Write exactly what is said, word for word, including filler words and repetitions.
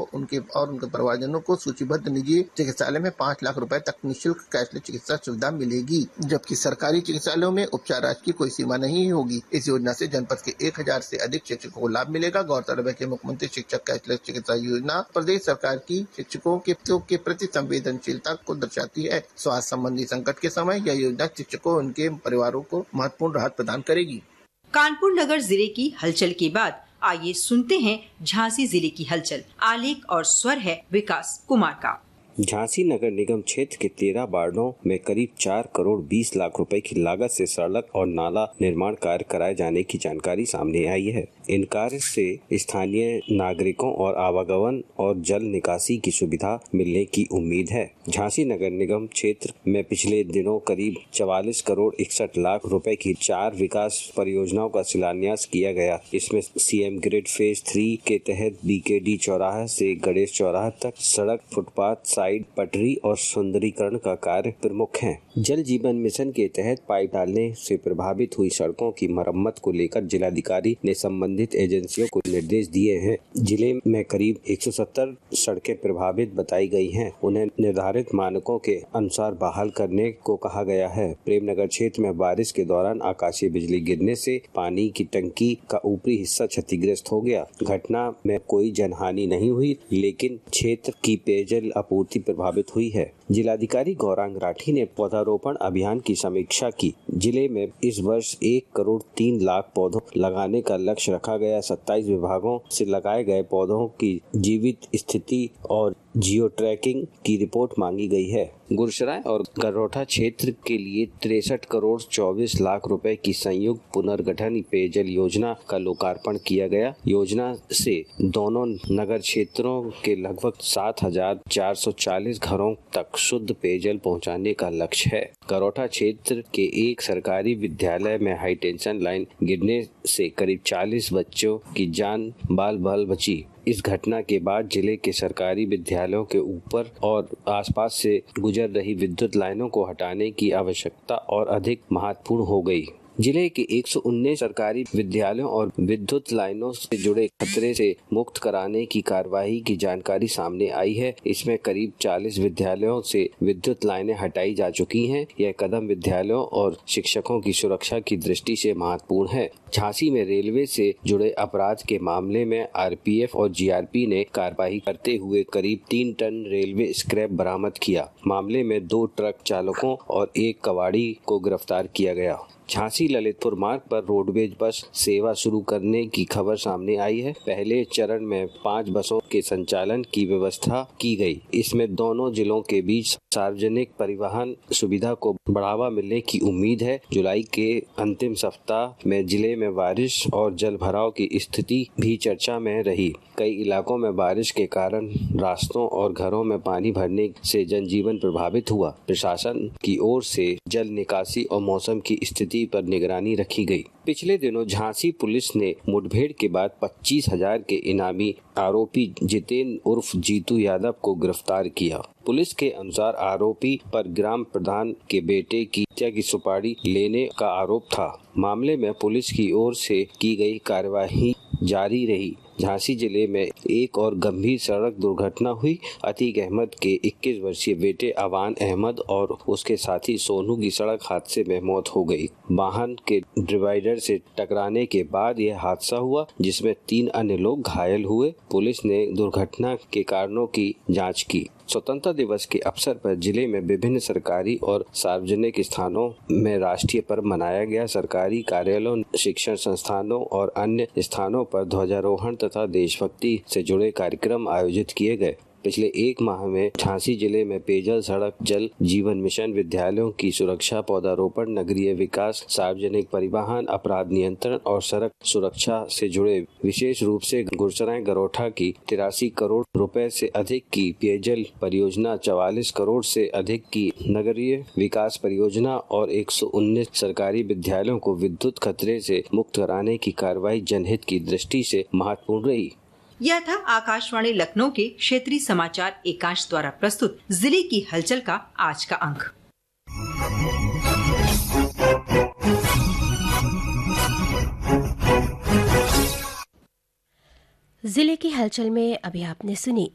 उनके और उनके परिवारजनों को सूचीबद्ध निजी चिकित्सालय में पाँच लाख रुपए तक निःशुल्क कैशलेस चिकित्सा सुविधा मिलेगी, जबकि सरकारी चिकित्सालयों में उपचार राशि की कोई सीमा नहीं होगी। इस योजना से जनपद के एक हजार से अधिक शिक्षकों को लाभ मिलेगा। गौरतलब है कि मुख्यमंत्री शिक्षक कैशलेस चिकित्सा योजना प्रदेश सरकार की शिक्षकों के के प्रति संवेदनशीलता को दर्शाती है। स्वास्थ्य संबंधी संकट के समय यह योजना शिक्षकों और उनके परिवारों को महत्वपूर्ण राहत प्रदान करेगी। कानपुर नगर जिले की हलचल के बाद आइए सुनते हैं झांसी जिले की हलचल। आलेख और स्वर है विकास कुमार का। झांसी नगर निगम क्षेत्र के तेरह वार्डों में करीब चार करोड़ बीस लाख रुपए की लागत से सड़क और नाला निर्माण कार्य कराए जाने की जानकारी सामने आई है। इन कार्य से स्थानीय नागरिकों और आवागमन और जल निकासी की सुविधा मिलने की उम्मीद है। झांसी नगर निगम क्षेत्र में पिछले दिनों करीब चवालीस करोड़ इकसठ लाख रुपए की चार विकास परियोजनाओं का शिलान्यास किया गया। इसमें सीएम ग्रिड फेज थ्री के तहत बीकेडी चौराहा से गणेश चौराहा तक सड़क, फुटपाथ, साइड पटरी और सुंदरीकरण का कार्य प्रमुख है। जल जीवन मिशन के तहत पाइप डालने से प्रभावित हुई सड़कों की मरम्मत को लेकर जिलाधिकारी ने संबंधित एजेंसियों को निर्देश दिए हैं। जिले में करीब एक सौ सत्तर सड़कें प्रभावित बताई गई हैं। उन्हें निर्धारित मानकों के अनुसार बहाल करने को कहा गया है। प्रेमनगर क्षेत्र में बारिश के दौरान आकाशीय बिजली गिरने से पानी की टंकी का ऊपरी हिस्सा क्षतिग्रस्त हो गया। घटना में कोई जनहानि नहीं हुई, लेकिन क्षेत्र की पेयजल आपूर्ति प्रभावित हुई है। जिलाधिकारी गौरांग राठी ने पौधारोपण अभियान की समीक्षा की। जिले में इस वर्ष एक करोड़ तीन लाख पौधों लगाने का लक्ष्य रखा गया। सत्ताईस विभागों से लगाए गए पौधों की जीवित स्थिति और जियो ट्रैकिंग की रिपोर्ट मांगी गई है। गुरसराय और गरोठा क्षेत्र के लिए तिरसठ करोड़ चौबीस लाख रुपए की संयुक्त पुनर्गठन पेयजल योजना का लोकार्पण किया गया। योजना से दोनों नगर क्षेत्रों के लगभग सात हजार चार सौ चालीस घरों तक शुद्ध पेयजल पहुंचाने का लक्ष्य है। गरोठा क्षेत्र के एक सरकारी विद्यालय में हाई टेंशन लाइन गिरने से करीब चालीस बच्चों की जान बाल बाल बची। इस घटना के बाद जिले के सरकारी विद्यालयों के ऊपर और आसपास से गुजर रही विद्युत लाइनों को हटाने की आवश्यकता और अधिक महत्वपूर्ण हो गई। जिले के एक सौ उन्नीस सरकारी विद्यालयों और विद्युत लाइनों से जुड़े खतरे से मुक्त कराने की कार्यवाही की जानकारी सामने आई है। इसमें करीब चालीस विद्यालयों से विद्युत लाइनें हटाई जा चुकी हैं। यह कदम विद्यालयों और शिक्षकों की सुरक्षा की दृष्टि से महत्वपूर्ण है। झांसी में रेलवे से जुड़े अपराध के मामले में आरपीएफ और जीआरपी ने कार्रवाई करते हुए करीब तीन टन रेलवे स्क्रैप बरामद किया। मामले में दो ट्रक चालकों और एक कबाड़ी को गिरफ्तार किया गया। झांसी ललितपुर मार्ग पर रोडवेज बस सेवा शुरू करने की खबर सामने आई है। पहले चरण में पाँच बसों के संचालन की व्यवस्था की गई। इसमें दोनों जिलों के बीच सार्वजनिक परिवहन सुविधा को बढ़ावा मिलने की उम्मीद है। जुलाई के अंतिम सप्ताह में जिले में बारिश और जल भराव की स्थिति भी चर्चा में रही। कई इलाकों में बारिश के कारण रास्तों और घरों में पानी भरने से जनजीवन प्रभावित हुआ। प्रशासन की ओर से जल निकासी और मौसम की स्थिति पर निगरानी रखी गई। पिछले दिनों झांसी पुलिस ने मुठभेड़ के बाद पच्चीस हजार के इनामी आरोपी जितेन उर्फ जीतू यादव को गिरफ्तार किया। पुलिस के अनुसार आरोपी पर ग्राम प्रधान के बेटे की हत्या की सुपारी लेने का आरोप था। मामले में पुलिस की ओर से की गई कार्यवाही जारी रही। झांसी जिले में एक और गंभीर सड़क दुर्घटना हुई। अतीक अहमद के इक्कीस वर्षीय बेटे अवान अहमद और उसके साथी सोनू की सड़क हादसे में मौत हो गई। वाहन के डिवाइडर से टकराने के बाद यह हादसा हुआ, जिसमें तीन अन्य लोग घायल हुए। पुलिस ने दुर्घटना के कारणों की जांच की। स्वतंत्रता दिवस के अवसर पर जिले में विभिन्न सरकारी और सार्वजनिक स्थानों में राष्ट्रीय पर्व मनाया गया। सरकारी कार्यालयों, शिक्षण संस्थानों और अन्य स्थानों पर ध्वजारोहण तथा देशभक्ति से जुड़े कार्यक्रम आयोजित किए गए। पिछले एक माह में झांसी जिले में पेयजल, सड़क, जल जीवन मिशन, विद्यालयों की सुरक्षा, पौधारोपण, नगरीय विकास, सार्वजनिक परिवहन, अपराध नियंत्रण और सड़क सुरक्षा से जुड़े विशेष रूप से गुरसराय गरोठा की तिरासी करोड़ रुपए से अधिक की पेयजल परियोजना, चवालीस करोड़ से अधिक की नगरीय विकास परियोजना और एक सौ उन्नीस सरकारी विद्यालयों को विद्युत खतरे से मुक्त कराने की कार्रवाई जनहित की दृष्टि से महत्वपूर्ण रही। यह था आकाशवाणी लखनऊ के क्षेत्रीय समाचार एकांश द्वारा प्रस्तुत जिले की हलचल का आज का अंक। जिले की हलचल में अभी आपने सुनी